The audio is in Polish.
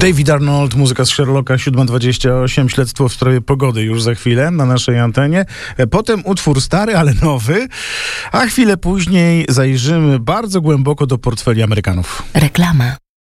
David Arnold, muzyka z Sherlocka, 7:28, śledztwo w sprawie pogody już za chwilę na naszej antenie. Potem utwór stary, ale nowy, a chwilę później zajrzymy bardzo głęboko do portfeli Amerykanów. Reklama.